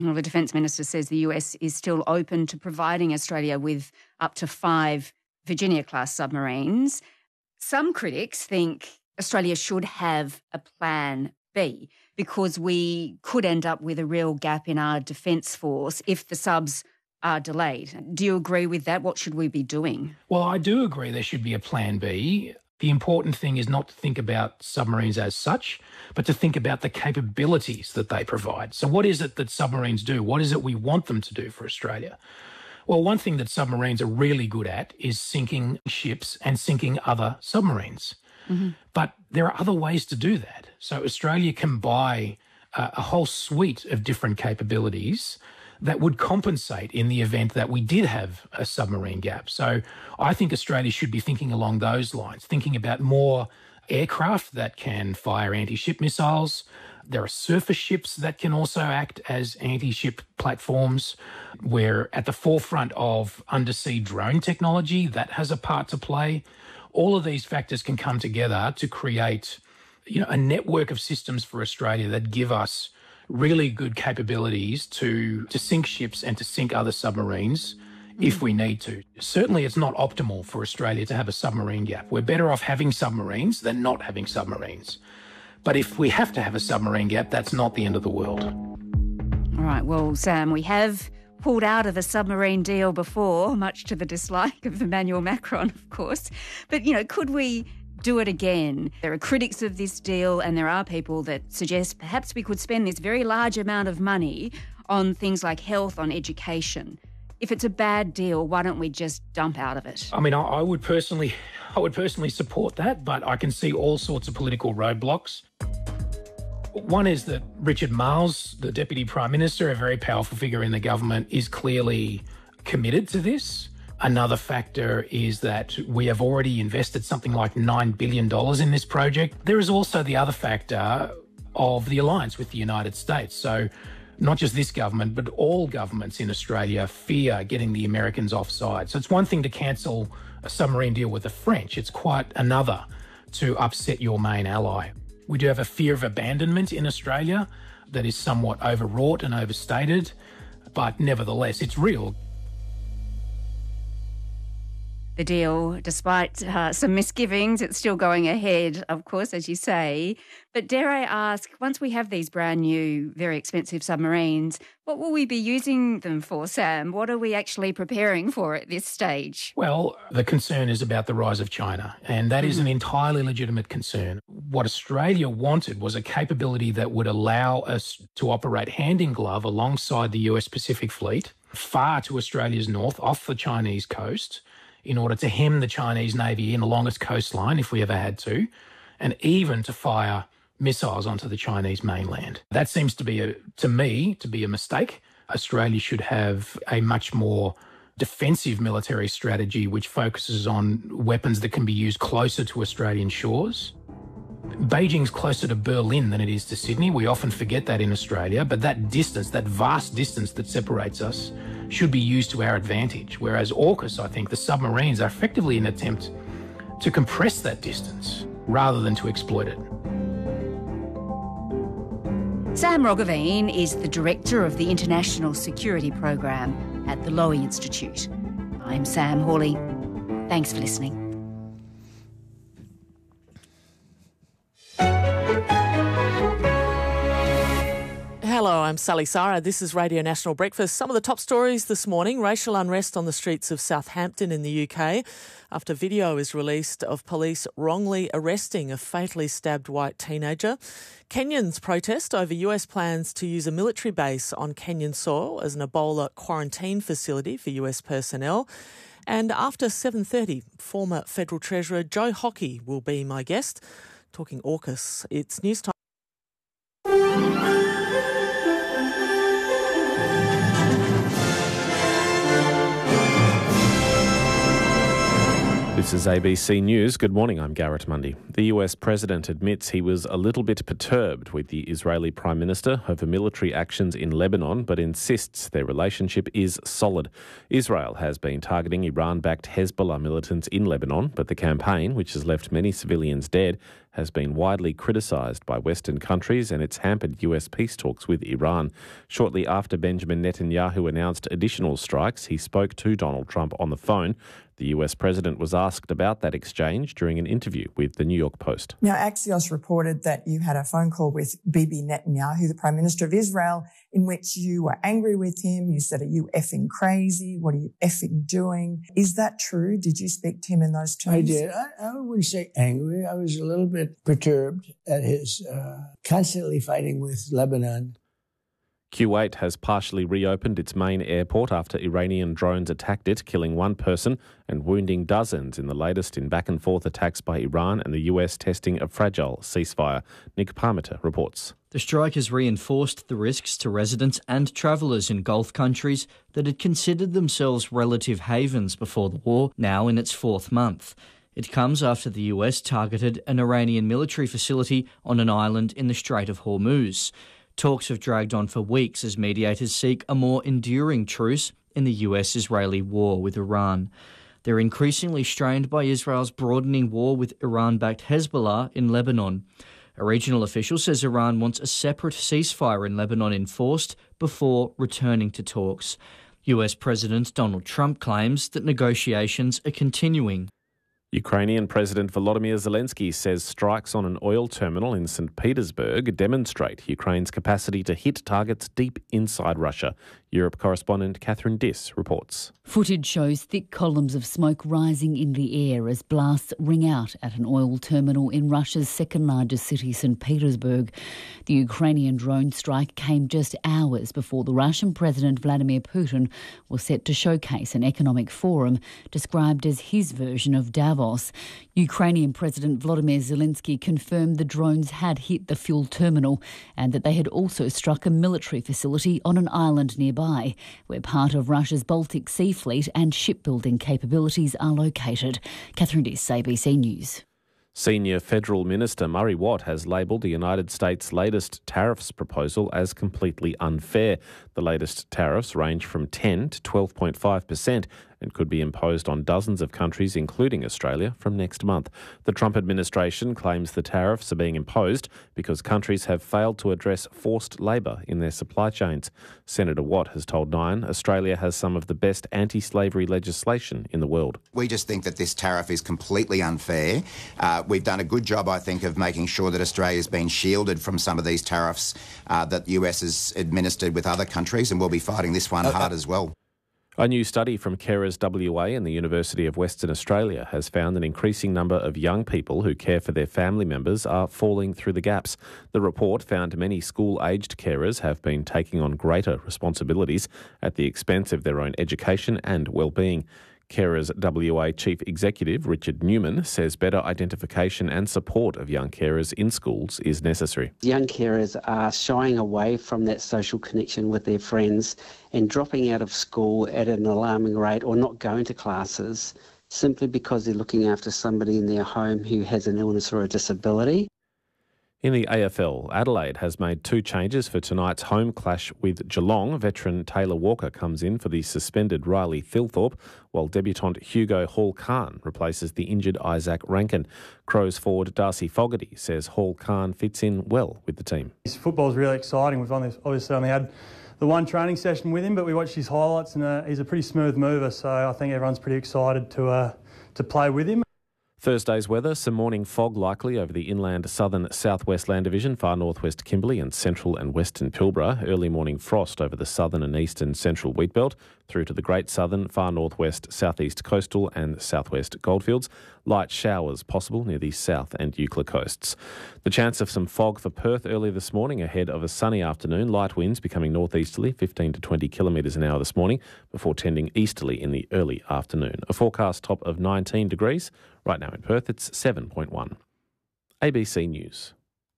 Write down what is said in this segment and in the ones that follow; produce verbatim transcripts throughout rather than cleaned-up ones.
Well, the Defence Minister says the U S is still open to providing Australia with up to five Virginia-class submarines. Some critics think Australia should have a plan B because we could end up with a real gap in our defence force if the subs are delayed. Do you agree with that? What should we be doing? Well, I do agree there should be a plan B. The important thing is not to think about submarines as such, but to think about the capabilities that they provide. So what is it that submarines do? What is it we want them to do for Australia? Well, one thing that submarines are really good at is sinking ships and sinking other submarines. Mm-hmm. But there are other ways to do that. So Australia can buy uh, a whole suite of different capabilities that would compensate in the event that we did have a submarine gap. So I think Australia should be thinking along those lines, thinking about more aircraft that can fire anti-ship missiles. There are surface ships that can also act as anti-ship platforms. We're at the forefront of undersea drone technology. That has a part to play. All of these factors can come together to create, you know, a network of systems for Australia that give us really good capabilities to, to sink ships and to sink other submarines mm. if we need to. Certainly it's not optimal for Australia to have a submarine gap. We're better off having submarines than not having submarines. But if we have to have a submarine gap, that's not the end of the world. All right, well, Sam, we have pulled out of a submarine deal before, much to the dislike of Emmanuel Macron, of course. But, you know, could we do it again? There are critics of this deal and there are people that suggest perhaps we could spend this very large amount of money on things like health, on education. If it's a bad deal, why don't we just dump out of it? I mean, I, I would personally, I would personally support that, but I can see all sorts of political roadblocks. One is that Richard Marles, the Deputy Prime Minister, a very powerful figure in the government, is clearly committed to this. Another factor is that we have already invested something like nine billion dollars in this project. There is also the other factor of the alliance with the United States. So not just this government, but all governments in Australia fear getting the Americans offside. So it's one thing to cancel a submarine deal with the French. It's quite another to upset your main ally. We do have a fear of abandonment in Australia that is somewhat overwrought and overstated, but nevertheless, it's real. The deal, despite uh, some misgivings, it's still going ahead, of course, as you say. But dare I ask, once we have these brand new, very expensive submarines, what will we be using them for, Sam? What are we actually preparing for at this stage? Well, the concern is about the rise of China, and that mm-hmm. is an entirely legitimate concern. What Australia wanted was a capability that would allow us to operate hand in glove alongside the U S Pacific Fleet, far to Australia's north, off the Chinese coast, in order to hem the Chinese Navy in along its coastline if we ever had to, and even to fire missiles onto the Chinese mainland. That seems to be, a, to me, to be a mistake. Australia should have a much more defensive military strategy which focuses on weapons that can be used closer to Australian shores. Beijing's closer to Berlin than it is to Sydney. We often forget that in Australia, but that distance, that vast distance that separates us, should be used to our advantage. Whereas AUKUS, I think, the submarines are effectively an attempt to compress that distance rather than to exploit it. Sam Roggeveen is the Director of the International Security Program at the Lowy Institute. I'm Sam Hawley. Thanks for listening. Hello, I'm Sally Sara. This is Radio National Breakfast. Some of the top stories this morning: racial unrest on the streets of Southampton in the U K after video is released of police wrongly arresting a fatally stabbed white teenager. Kenyans protest over U S plans to use a military base on Kenyan soil as an Ebola quarantine facility for U S personnel. And after seven thirty, former Federal Treasurer Joe Hockey will be my guest, talking AUKUS. It's news time. This is A B C News. Good morning, I'm Garrett Mundy. The U S President admits he was a little bit perturbed with the Israeli Prime Minister over military actions in Lebanon, but insists their relationship is solid. Israel has been targeting Iran-backed Hezbollah militants in Lebanon, but the campaign, which has left many civilians dead, has been widely criticised by Western countries and it's hampered U S peace talks with Iran. Shortly after Benjamin Netanyahu announced additional strikes, he spoke to Donald Trump on the phone. The U S president was asked about that exchange during an interview with the New York Post. Now, Axios reported that you had a phone call with Bibi Netanyahu, the Prime Minister of Israel, in which you were angry with him. You said, "Are you effing crazy? What are you effing doing?" Is that true? Did you speak to him in those terms? I did. I, I wouldn't say angry. I was a little bit perturbed at his uh, constantly fighting with Lebanon. Kuwait has partially reopened its main airport after Iranian drones attacked it, killing one person and wounding dozens in the latest in back-and-forth attacks by Iran and the U S testing a fragile ceasefire. Nick Parmiter reports. The strike has reinforced the risks to residents and travellers in Gulf countries that had considered themselves relative havens before the war, now in its fourth month. It comes after the U S targeted an Iranian military facility on an island in the Strait of Hormuz. Talks have dragged on for weeks as mediators seek a more enduring truce in the U S-Israeli war with Iran. They're increasingly strained by Israel's broadening war with Iran-backed Hezbollah in Lebanon. A regional official says Iran wants a separate ceasefire in Lebanon enforced before returning to talks. U S President Donald Trump claims that negotiations are continuing. Ukrainian President Volodymyr Zelensky says strikes on an oil terminal in Saint Petersburg demonstrate Ukraine's capacity to hit targets deep inside Russia. Europe correspondent Catherine Diss reports. Footage shows thick columns of smoke rising in the air as blasts ring out at an oil terminal in Russia's second-largest city, Saint Petersburg. The Ukrainian drone strike came just hours before the Russian President Vladimir Putin was set to showcase an economic forum described as his version of Davos. Ukrainian President Volodymyr Zelensky confirmed the drones had hit the fuel terminal and that they had also struck a military facility on an island nearby, where part of Russia's Baltic Sea Fleet and shipbuilding capabilities are located. Catherine Diss, A B C News. Senior Federal Minister Murray Watt has labelled the United States' latest tariffs proposal as completely unfair. The latest tariffs range from ten to twelve point five percent and could be imposed on dozens of countries, including Australia, from next month. The Trump administration claims the tariffs are being imposed because countries have failed to address forced labour in their supply chains. Senator Watt has told Nine Australia has some of the best anti-slavery legislation in the world. We just think that this tariff is completely unfair. Uh, we've done a good job, I think, of making sure that Australia's been shielded from some of these tariffs uh, that the U S has administered with other countries, and we'll be fighting this one hard as well. A new study from Carers W A and the University of Western Australia has found an increasing number of young people who care for their family members are falling through the gaps. The report found many school-aged carers have been taking on greater responsibilities at the expense of their own education and well-being. Carers W A Chief Executive Richard Newman says better identification and support of young carers in schools is necessary. Young carers are shying away from that social connection with their friends and dropping out of school at an alarming rate or not going to classes simply because they're looking after somebody in their home who has an illness or a disability. In the A F L, Adelaide has made two changes for tonight's home clash with Geelong. Veteran Taylor Walker comes in for the suspended Riley Thilthorpe, while debutant Hugo Hall-Khan replaces the injured Isaac Rankin. Crows forward Darcy Fogarty says Hall-Khan fits in well with the team. His football's really exciting. We've only, obviously only had the one training session with him, but we watched his highlights and uh, he's a pretty smooth mover, so I think everyone's pretty excited to uh, to play with him. Thursday's weather, some morning fog likely over the inland southern southwest land division, far northwest Kimberley and central and western Pilbara. Early morning frost over the southern and eastern central wheatbelt through to the great southern, far northwest, southeast coastal and southwest goldfields. Light showers possible near the south and Eucla coasts. The chance of some fog for Perth early this morning ahead of a sunny afternoon. Light winds becoming northeasterly, fifteen to twenty kilometres an hour this morning, before tending easterly in the early afternoon. A forecast top of nineteen degrees. Right now in Perth, it's seven point one. A B C News.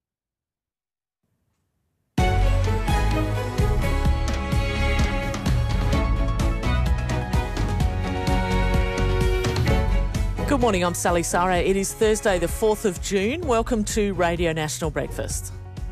Good morning, I'm Sally Sarah. It is Thursday the fourth of June. Welcome to Radio National Breakfast.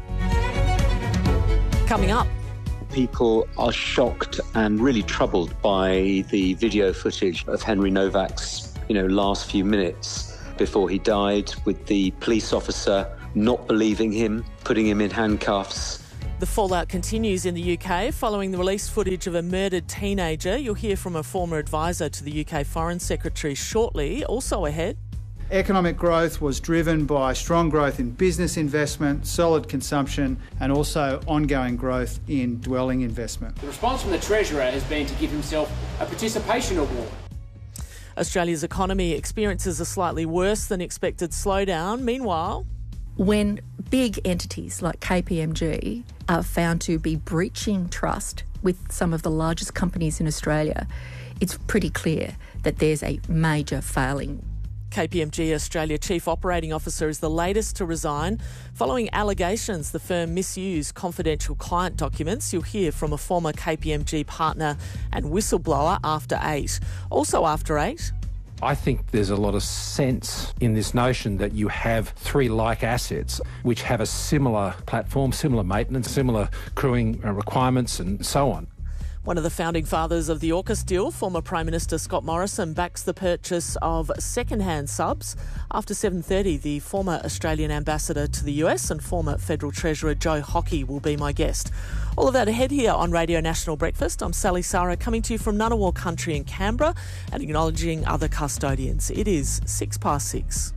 Coming up. People are shocked and really troubled by the video footage of Henry Novak's, you know, last few minutes. before he died, with the police officer not believing him, putting him in handcuffs. The fallout continues in the U K following the released footage of a murdered teenager. You'll hear from a former advisor to the U K Foreign Secretary shortly. Also ahead, economic growth was driven by strong growth in business investment, solid consumption, and also ongoing growth in dwelling investment. The response from the Treasurer has been to give himself a participation award. Australia's economy experiences a slightly worse than expected slowdown. Meanwhile, when big entities like K P M G are found to be breaching trust with some of the largest companies in Australia, it's pretty clear that there's a major failing. K P M G Australia Chief Operating Officer is the latest to resign following allegations the firm misused confidential client documents. You'll hear from a former K P M G partner and whistleblower after eight. Also after eight, I think there's a lot of sense in this notion that you have three like assets which have a similar platform, similar maintenance, similar crewing requirements and so on. One of the founding fathers of the AUKUS deal, former Prime Minister Scott Morrison, backs the purchase of second-hand subs. After seven thirty, the former Australian ambassador to the U S and former Federal Treasurer Joe Hockey will be my guest. All of that ahead here on Radio National Breakfast. I'm Sally Sara, coming to you from Ngunnawal Country in Canberra and acknowledging other custodians. It is six past six.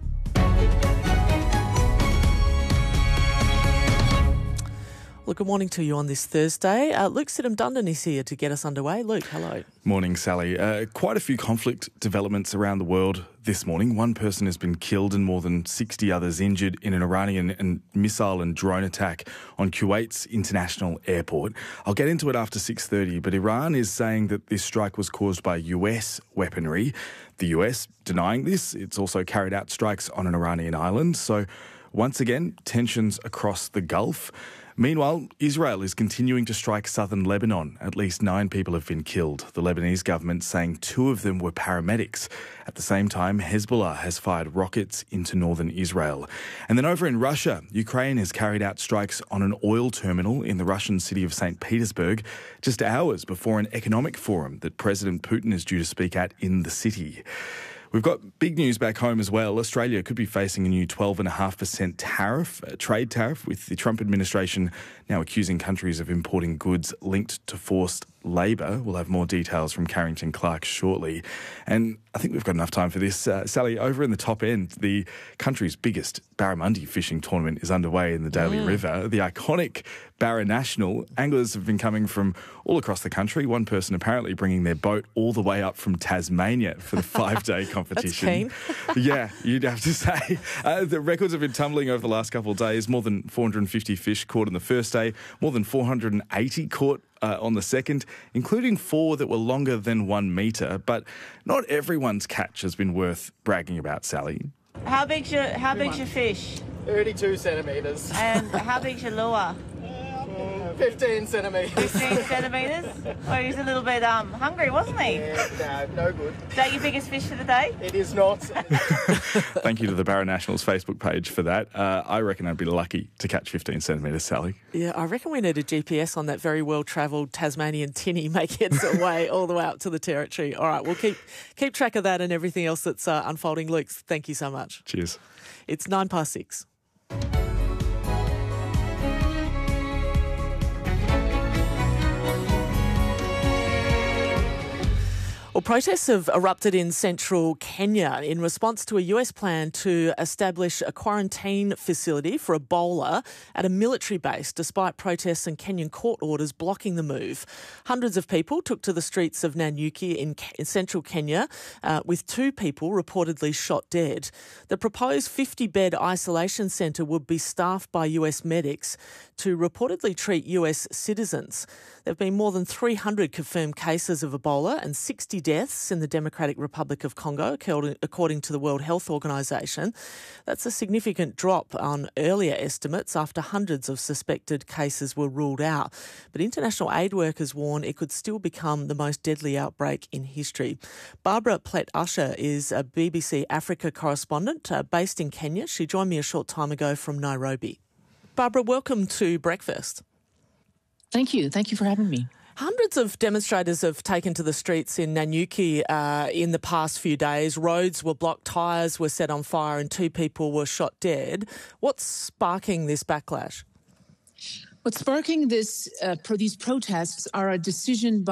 Well, good morning to you on this Thursday. Uh, Luke Sidham-Dundon is here to get us underway. Luke, hello. Morning, Sally. Uh, quite a few conflict developments around the world this morning. One person has been killed and more than sixty others injured in an Iranian and missile and drone attack on Kuwait's international airport. I'll get into it after six thirty, but Iran is saying that this strike was caused by U S weaponry. The U S denying this. It's also carried out strikes on an Iranian island. So once again, tensions across the Gulf. Meanwhile, Israel is continuing to strike southern Lebanon. At least nine people have been killed. The Lebanese government saying two of them were paramedics. At the same time, Hezbollah has fired rockets into northern Israel. And then over in Russia, Ukraine has carried out strikes on an oil terminal in the Russian city of Saint Petersburg just hours before an economic forum that President Putin is due to speak at in the city. We've got big news back home as well. Australia could be facing a new twelve point five percent tariff, a trade tariff, with the Trump administration now accusing countries of importing goods linked to forced labour. We'll have more details from Carrington Clark shortly. And I think we've got enough time for this. Uh, Sally, over in the top end, the country's biggest barramundi fishing tournament is underway in the Daly mm. River. The iconic Barra National. Anglers have been coming from all across the country. One person apparently bringing their boat all the way up from Tasmania for the five-day competition. That's keen. Yeah, you'd have to say. Uh, the records have been tumbling over the last couple of days. More than four hundred fifty fish caught on the first day, more than four hundred eighty caught Uh, on the second, including four that were longer than one metre. But not everyone's catch has been worth bragging about, Sally. How big's your How big's your fish? thirty-two centimetres. And how big's your lure? fifteen centimetres. fifteen centimetres? Well, he was a little bit um hungry, wasn't he? Yeah, no, no good. Is that your biggest fish for the day? It is not. Thank you to the Barra Nationals Facebook page for that. Uh, I reckon I'd be lucky to catch fifteen centimetres, Sally. Yeah, I reckon we need a G P S on that very well-travelled Tasmanian tinny making its way all the way up to the territory. All right, we'll keep keep track of that and everything else that's uh, unfolding. Luke, thank you so much. Cheers. It's nine past six. Well, protests have erupted in central Kenya in response to a U S plan to establish a quarantine facility for Ebola at a military base, despite protests and Kenyan court orders blocking the move. Hundreds of people took to the streets of Nanyuki in, in central Kenya, uh, with two people reportedly shot dead. The proposed fifty-bed isolation centre would be staffed by U S medics to reportedly treat U S citizens. There have been more than three hundred confirmed cases of Ebola and sixty deaths in the Democratic Republic of Congo, according to the World Health Organization. That's a significant drop on earlier estimates after hundreds of suspected cases were ruled out. But international aid workers warn it could still become the most deadly outbreak in history. Barbara Plett-Usher is a B B C Africa correspondent uh, based in Kenya. She joined me a short time ago from Nairobi. Barbara, welcome to Breakfast. Thank you. Thank you for having me. Hundreds of demonstrators have taken to the streets in Nanyuki uh, in the past few days. Roads were blocked, tyres were set on fire and two people were shot dead. What's sparking this backlash? What's sparking this, uh, pro- these protests are a decision by